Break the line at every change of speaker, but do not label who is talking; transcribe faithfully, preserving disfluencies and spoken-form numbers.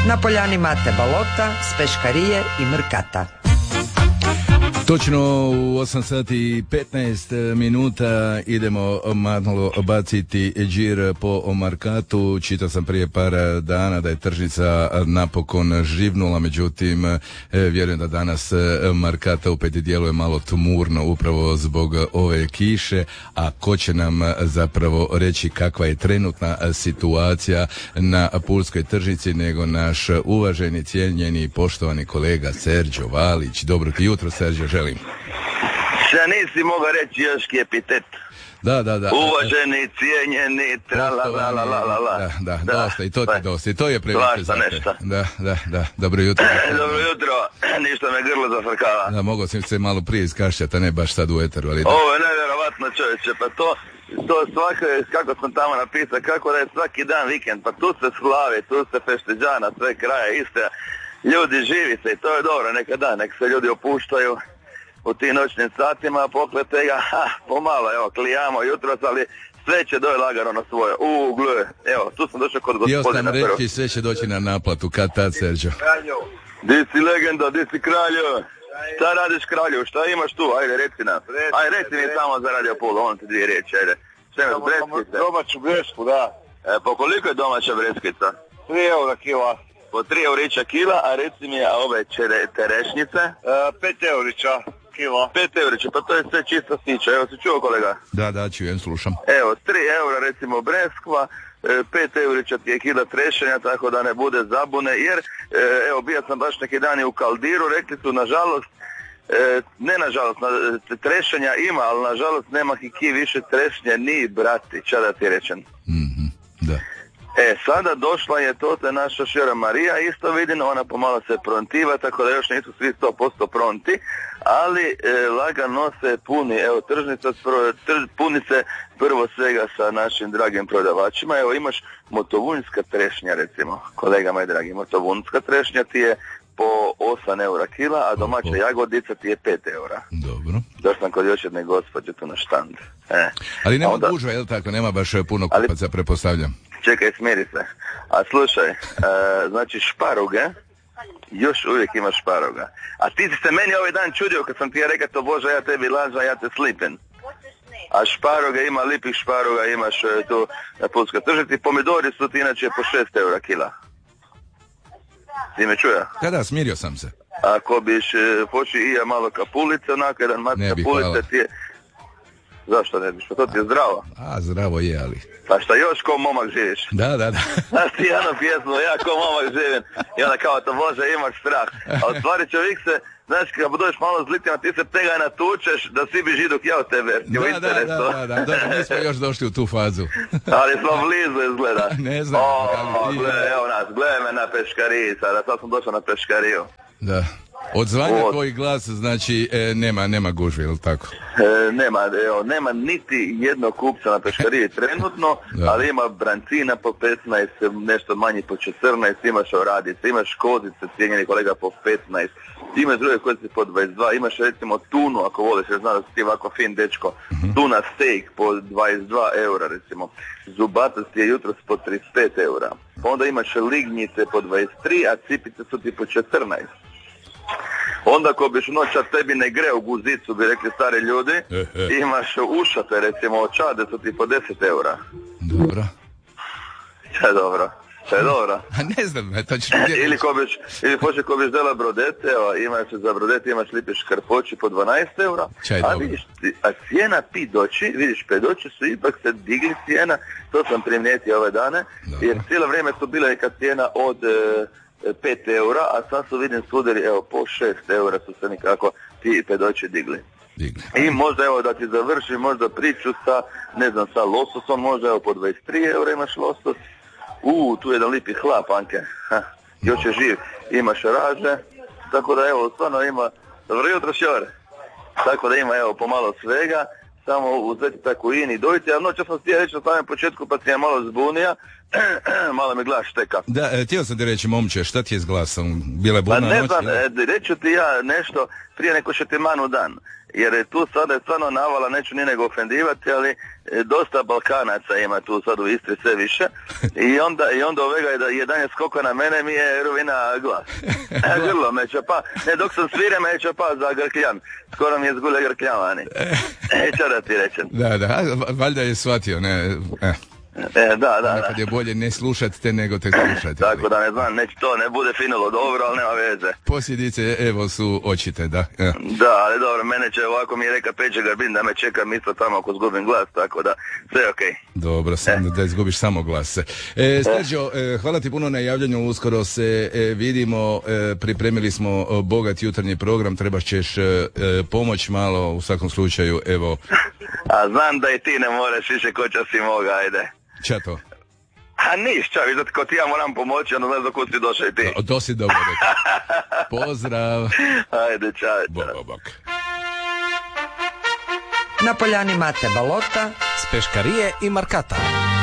Na poljani Mate Balota, s Peškarije i Mrkata.
Točno u osam sati i petnaest minuta idemo malo baciti džir po Markatu. Čitao sam prije par dana da je tržnica napokon živnula, međutim vjerujem da danas Markata opet djeluje malo tmurno upravo zbog ove kiše, a ko će nam zapravo reći kakva je trenutna situacija na pulskoj tržnici nego naš uvaženi, cijenjeni i poštovani kolega Serđo Valić. Dobro ti jutro, Serđo, želim.
Šta nisi mogao reći još epitet?
Da, da, da.
Uvaženi, cijenjeni, tralalalala.
Da, da, da, dosta, i to ti dosta, i to je previše za te. Da, da, da, dobro jutro.
Dobro jutro, ništa me grlo zafrkava.
Da, mogao sam se malo prije iskašljati, a ne baš sad u eteru, ali da.
Ovo je nevjerovatno, čovječe, pa to, to svako, kako sam tamo napisao, kako da je svaki dan vikend, pa tu se slavi, tu se fešteđana, sve kraje, iste, ljudi živi se i to je dobro, neka da, nek se ljudi opuštaju u tim noćnim satima, poklete ga, ha, pomalo, evo, klijamo jutros, ali sve će doći lagano na svoje. U, gle, evo, tu sam došao kod gospodina.
Dio sam reći, sve će doći na naplatu, kad tad, Serđo.
Di si legenda, di si kralju? Šta radiš kralju, šta imaš tu? Ajde, reci nam. Ajde, reci mi samo za Radio Polo, on ti dvije riječi, ajde. Šta imaš, breskice?
Domaću bresku, da.
E, po koliko je domaća breskica?
Tri eura kila.
Po tri eurića kila, a reci mi, a ove čere, terešnjice?
E, pet eurića. Kilo.
Pet eurića, pa to je sve čista stića. Evo, si čuo kolega?
Da, da, čujem, slušam.
Evo, tri eura recimo breskva, pet eurića ti je kila trešenja, tako da ne bude zabune, jer, evo, bio sam baš neki dan u Kaldiru, rekli su, nažalost, ne nažalost, trešenja ima, ali nažalost nema hiki više trešnje, ni brati, ča da ti rečem.
Mm-hmm, da.
E, sada došla je to te naša šera Marija, isto vidim, ona pomalo se prontiva, tako da još nisu svi sto posto pronti, ali e, lagano se puni, evo, tržnica, trž, puni se prvo svega sa našim dragim prodavačima. Evo, imaš motovunjska trešnja, recimo, kolega moj dragi, motovunjska trešnja ti je po osam eura kila, a domaća jagodica ti je pet eura.
Dobro.
Došao sam kod još jedne gospođe tu na štand. E.
Ali nema
onda...
gužva, je li tako? Nema baš puno kupaca, ali... prepostavljam.
Čekaj, smiri se. A slušaj, e, znači šparuge, još uvijek ima šparuga. A ti si se meni ovaj dan čudio kad sam ti ja rekao to, Bože, ja tebi lažem, ja te slipim. A šparuga ima, lipih šparuga imaš e, tu na pulskoj tržnici. Pomidori su ti inače po šest eura kila. Ti me čuje?
Da, da, smirio sam se.
Ako biš e, poči i ja malo kapulice, onako jedan mat kapulice ti je... Zašto ne biš? Pa to ti je zdravo.
A, zdravo je, ali...
Pa šta još ko momak živiš?
Da, da, da.
Znaš ti jednu pjesmu, ja ko momak živim. I onda kao to, Bože, imaš strah. A u stvari čovjek se, znaš, kad budeš malo zlitima, ti se tegaj natučeš da svi bi židuk ja od tebe.
Da, da, da, da, da, da, mi smo još došli u tu fazu.
Ali smo blizu izgleda.
Ne znam.
O, gled, evo nas, gledaj me na peškariji sada, sad sam došao na peškariju.
Da. Od zvanja od... tvoj glas, znači, e, nema, nema gužve, ili tako?
E, nema, evo, nema niti jednog kupca na peškariji trenutno, ali ima brancina po petnaest, nešto manji po četrnaest, imaš oradice, imaš kozice, cijenjeni kolega, po petnaest, imaš druge kozice po dvadeset dva, imaš recimo tunu, ako voliš, jer znam da si ti ovako fin dečko, uh-huh. Tuna steak po dvadeset dva eura, recimo, zubatac je jutros po trideset pet eura, onda imaš lignjice po dvadeset tri, a cipice su ti po četrnaest. Onda ko biš noća tebi ne gre u guzicu, bi rekli stari ljudi, e, e. Imaš ušate, recimo, očade su ti po deset eura.
Dobro.
Če je dobro? Če je dobro?
A ne znam, to ćeš mi
ili ko biš, ili poče ko biš dela brodete, evo, imaš za brodete, imaš lipiš karpoći po dvanaest eura, a vidiš, a cijena pidoći, vidiš, pedoći su ipak se digli cijena, to sam primijetio ove dane, dobro. Jer cijelo vrijeme su bile neka cijena od... E, pet eura, a sad su vidim sudari, evo, po šest eura su se nikako ti pedoći digli. digli. I možda, evo, da ti završi možda priču sa, ne znam, sa lososom, možda, evo, po dvadeset tri eura imaš losos. Uuu, tu je jedan lipi hlap, Anke. Ha, još je živ. Imaš raže, tako da, evo, stvarno ima, dobro jutro, šore. Tako da ima, evo, pomalo svega. Samo uzeti tako in i dojiti, a noća sam htio reći na samom početku, pa si ja malo zbunija, malo mi glas šteka.
Da, e, htio sam ti reći, momče, šta ti je s glasom? Bila je budna
noć? Pa ne
noć,
znam, e, reću ti ja nešto prije neko što ti manu dan. jer je tu sada je stvarno navala, neću ni nego ofendivati, ali dosta Balkanaca ima tu sad u Istri sve više i onda, i onda ovega je da jedan je skoko na mene, mi je Ruvina glas. E, grlo me čapa, ne dok sam svire me čapa za grkljan, skoro mi je zgule grkljavani. E, čo da ti rečem.
Da, da, valjda je shvatio, ne, eh.
E, da, da,
Nekad je bolje ne slušati te nego te slušati.
Tako da ne znam, neće to, ne bude finulo dobro, ali nema veze.
Posljedice, evo, su očite, da. Ja.
Da, ali dobro, mene će ovako mi je reka Peđe Garbin da me čeka isto tamo ako zgubim glas, tako da sve okej. Okay.
Dobro, sam, e. da izgubiš samo glas. E, Srđo, e, hvala ti puno na javljanju, uskoro se e, vidimo, e, pripremili smo bogat jutarnji program, trebaš ćeš e, pomoć malo, u svakom slučaju, evo.
A znam da i ti ne moraš više ko će si moga, ajde.
Ča to?
A niš, ča, viš da ko ti ja moram pomoći, ono znaš do kud si došao i ti.
Do, dosi dobro. Pozdrav.
Ajde, čaj.
Bok, bok.
Na poljani Mate Balota
s Peškarije i Markata.